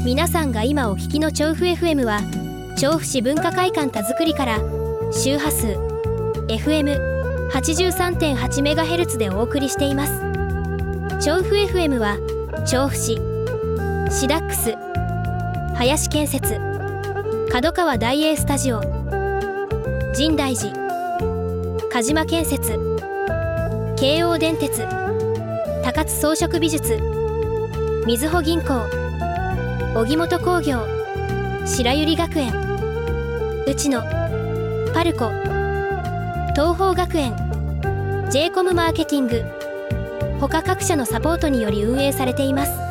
皆さんが今お聞きの調布 FM は調布市文化会館田作りから周波数 FM83.8MHz でお送りしています。調布 FM は調布市、シダックス、林建設、角川大英スタジオ、深大寺、鹿島建設、京王電鉄、高津装飾美術、みずほ銀行、荻本工業、白百合学園、内野、パルコ、東邦学園、J コムマーケティング他各社のサポートにより運営されています。